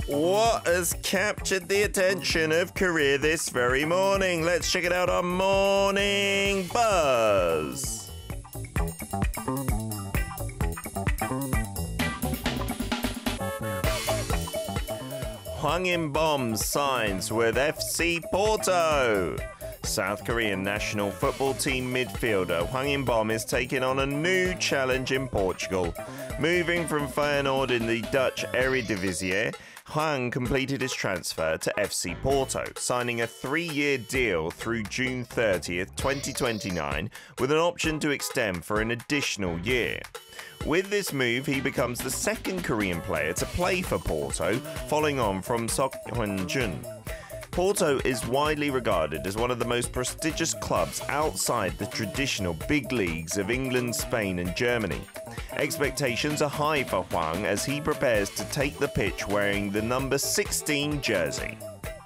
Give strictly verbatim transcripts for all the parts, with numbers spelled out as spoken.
What has captured the attention of Korea this very morning? Let's check it out on Morning Buzz. Hwang In-bom signs with F C Porto. South Korean national football team midfielder Hwang In-bom is taking on a new challenge in Portugal. Moving from Feyenoord in the Dutch Eredivisie, Hwang completed his transfer to F C Porto, signing a three-year deal through June thirtieth, twenty twenty-nine, with an option to extend for an additional year. With this move, he becomes the second Korean player to play for Porto, following on from Sok Hyun-jun. Porto is widely regarded as one of the most prestigious clubs outside the traditional big leagues of England, Spain and Germany. Expectations are high for Hwang as he prepares to take the pitch wearing the number sixteen jersey.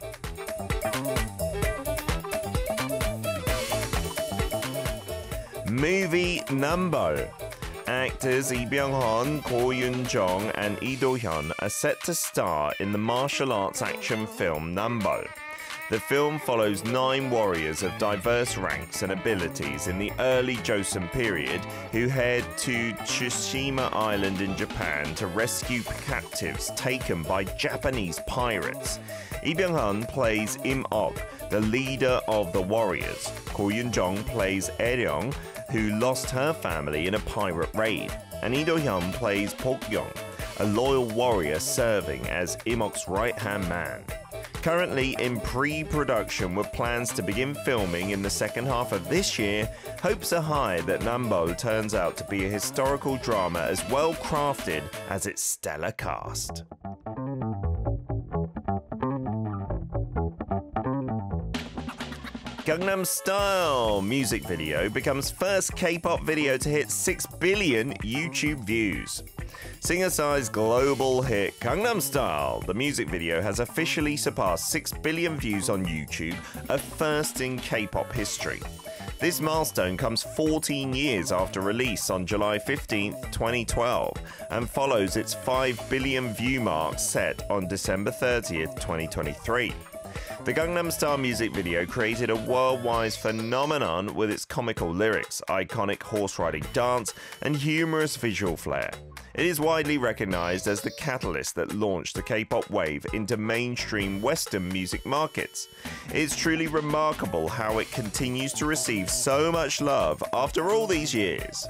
Movie Numbo. Actors Lee Byung-hun, Ko Yoon-jong and Lee Do-hyun are set to star in the martial arts action film Numbo. The film follows nine warriors of diverse ranks and abilities in the early Joseon period who head to Tsushima Island in Japan to rescue captives taken by Japanese pirates. Lee Byung-hun plays Im-ok, the leader of the warriors. Ko Yoon-jong plays Ae-ryong, who lost her family in a pirate raid. And Lee Do-hyun plays Pok-yong, a loyal warrior serving as Im-ok's right-hand man. Currently in pre-production with plans to begin filming in the second half of this year, hopes are high that Numbo turns out to be a historical drama as well crafted as its stellar cast. Gangnam Style music video becomes first K-pop video to hit six billion YouTube views. Singer Psy's global hit Gangnam Style, the music video has officially surpassed six billion views on YouTube, a first in K-pop history. This milestone comes fourteen years after release on July fifteenth, twenty twelve, and follows its five billion view mark set on December thirtieth, twenty twenty-three. The Gangnam Style music video created a worldwide phenomenon with its comical lyrics, iconic horse-riding dance, and humorous visual flair. It is widely recognized as the catalyst that launched the K-pop wave into mainstream Western music markets. It's truly remarkable how it continues to receive so much love after all these years.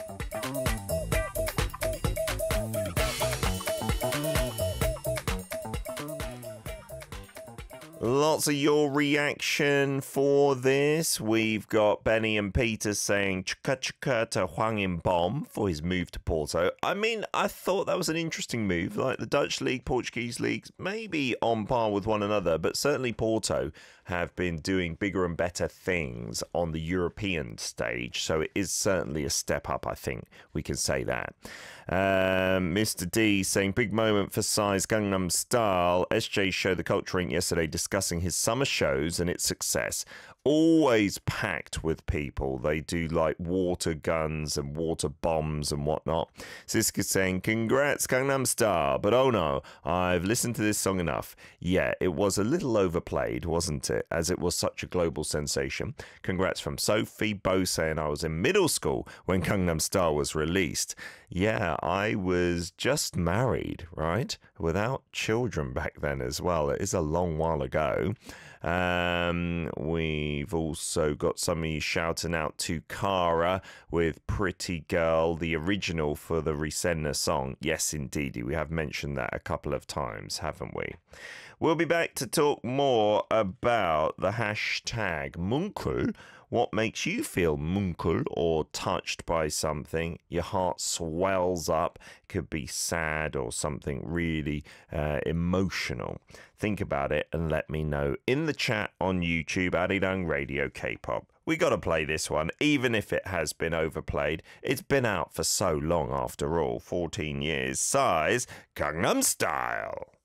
Lots of your reaction for this. We've got Benny and Peter saying chuka chuka to Hwang In-bom for his move to Porto. I mean, I thought that was an interesting move. Like the Dutch league, Portuguese leagues, maybe on par with one another, but certainly Porto have been doing bigger and better things on the European stage. So it is certainly a step up, I think we can say that. Um, Mister D saying, big moment for Psy's Gangnam Style. S J showed the Culture Inc yesterday discussing his summer shows and its success. Always packed with people. They do like water guns and water bombs and whatnot. Siska saying, congrats Gangnam Style, but oh no, I've listened to this song enough. Yeah, it was a little overplayed, wasn't it? As it was such a global sensation. Congrats from Sophie. Bo saying, I was in middle school when Gangnam Style was released. Yeah, I was just married, right? Without children back then as well. It is a long while ago. Um, we've also got some of you shouting out to Kara with Pretty Girl, the original for the Risenna song. Yes, indeed. We have mentioned that a couple of times, haven't we? We'll be back to talk more about the hashtag Munkel. What makes you feel munkel or touched by something? Your heart swells up. It could be sad or something really uh, emotional. Think about it and let me know in the chat on YouTube, Arirang Radio K-pop. We got to play this one, even if it has been overplayed. It's been out for so long after all, fourteen years. Psy's Gangnam Style.